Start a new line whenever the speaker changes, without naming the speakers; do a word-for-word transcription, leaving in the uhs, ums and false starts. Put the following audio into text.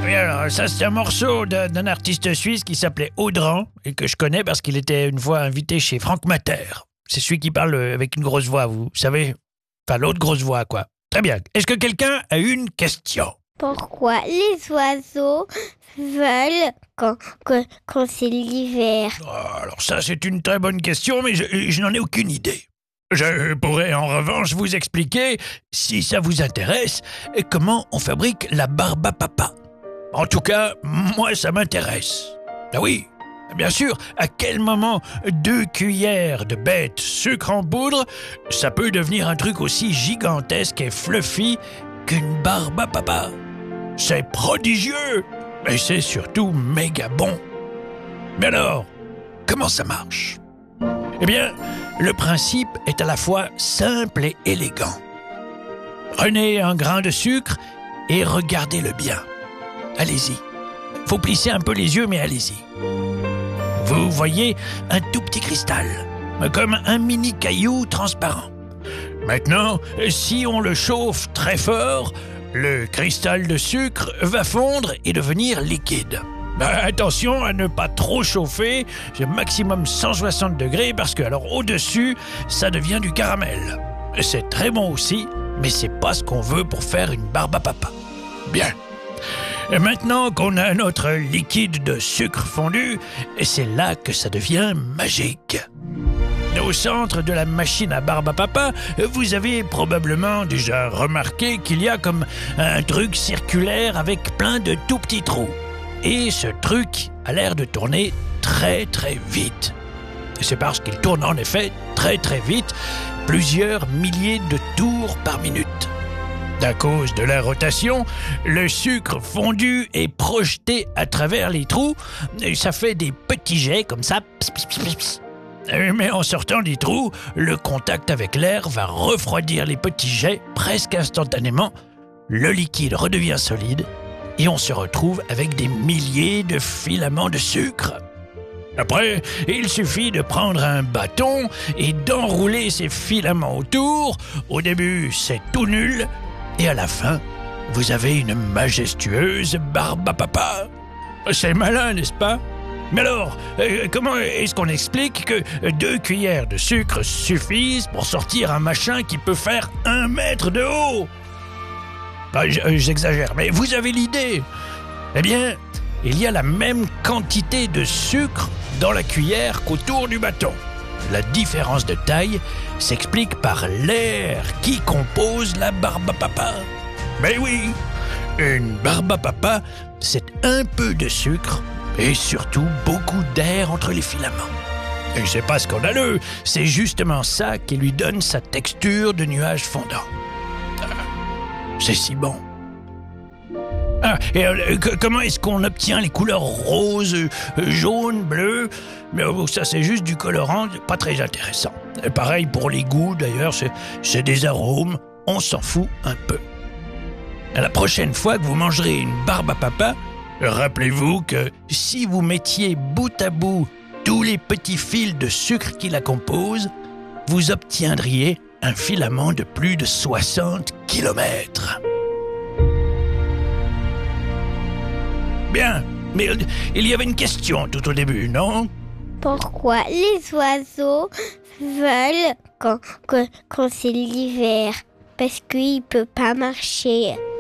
Oui, alors, ça, c'est un morceau d'un, d'un artiste suisse qui s'appelait Audran et que je connais parce qu'il était une fois invité chez Franck Matter. C'est celui qui parle avec une grosse voix, vous savez. Enfin, l'autre grosse voix, quoi. Très bien. Est-ce que quelqu'un a une question?
Pourquoi les oiseaux veulent quand, quand, quand c'est l'hiver?
Oh, alors ça, c'est une très bonne question, mais je, je n'en ai aucune idée. Je pourrais en revanche vous expliquer, si ça vous intéresse, comment on fabrique la barbe à papa. En tout cas, moi, ça m'intéresse. Ah oui, bien sûr, à quel moment deux cuillères de bête sucre en poudre, ça peut devenir un truc aussi gigantesque et fluffy qu'une barbe à papa. C'est prodigieux, mais c'est surtout méga bon. Mais alors, comment ça marche? Eh bien, le principe est à la fois simple et élégant. Prenez un grain de sucre et regardez-le bien. Allez-y. Faut plisser un peu les yeux, mais allez-y. Vous voyez un tout petit cristal, comme un mini caillou transparent. Maintenant, si on le chauffe très fort, le cristal de sucre va fondre et devenir liquide. Ben, attention à ne pas trop chauffer, j'ai maximum cent soixante degrés parce que alors au-dessus, ça devient du caramel. C'est très bon aussi, mais c'est pas ce qu'on veut pour faire une barbe à papa. Bien. Et maintenant qu'on a notre liquide de sucre fondu, c'est là que ça devient magique. Au centre de la machine à barbe à papa, vous avez probablement déjà remarqué qu'il y a comme un truc circulaire avec plein de tout petits trous. Et ce truc a l'air de tourner très très vite. Et c'est parce qu'il tourne en effet très très vite, plusieurs milliers de tours par minute. À cause de la rotation, le sucre fondu est projeté à travers les trous, et ça fait des petits jets comme ça. Pss, pss, pss, pss. Mais en sortant des trous, le contact avec l'air va refroidir les petits jets presque instantanément. Le liquide redevient solide et on se retrouve avec des milliers de filaments de sucre. Après, il suffit de prendre un bâton et d'enrouler ces filaments autour. Au début, c'est tout nul et à la fin, vous avez une majestueuse barbe à papa. C'est malin, n'est-ce pas ? Mais alors, euh, comment est-ce qu'on explique que deux cuillères de sucre suffisent pour sortir un machin qui peut faire un mètre de haut? Ben, j'exagère, mais vous avez l'idée. Eh bien, il y a la même quantité de sucre dans la cuillère qu'autour du bâton. La différence de taille s'explique par l'air qui compose la barbe à papa. Mais oui, une barbe à papa, c'est un peu de sucre et surtout beaucoup d'air entre les filaments. Et c'est pas scandaleux, c'est justement ça qui lui donne sa texture de nuage fondant. Ah, c'est si bon. Ah, et euh, que, comment est-ce qu'on obtient les couleurs roses, euh, jaunes, bleues? Mais oh, ça, c'est juste du colorant, pas très intéressant. Et pareil pour les goûts, d'ailleurs, c'est, c'est des arômes, on s'en fout un peu. À la prochaine fois que vous mangerez une barbe à papa, rappelez-vous que si vous mettiez bout à bout tous les petits fils de sucre qui la composent, vous obtiendriez un filament de plus de soixante kilomètres. Bien, mais il y avait une question tout au début, non?
Pourquoi les oiseaux veulent quand, quand, quand c'est l'hiver? Parce qu'ils ne peuvent pas marcher.